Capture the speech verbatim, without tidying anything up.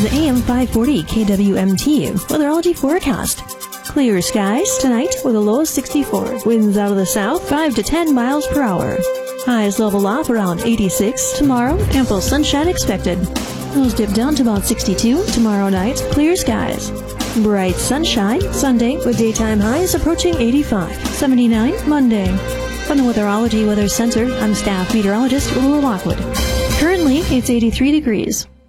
is the A M five forty K W M T weatherology forecast. Clear skies tonight with a low of sixty-four. Winds out of the south five to ten miles per hour. Highs level off around eighty-six. Tomorrow, ample sunshine expected. Lows dip down to about sixty-two. Tomorrow night, clear skies. Bright sunshine Sunday with daytime highs approaching eighty-five. seventy-nine Monday. From the Weatherology Weather Center, I'm staff meteorologist Lou Lockwood. Currently, it's eighty-three degrees.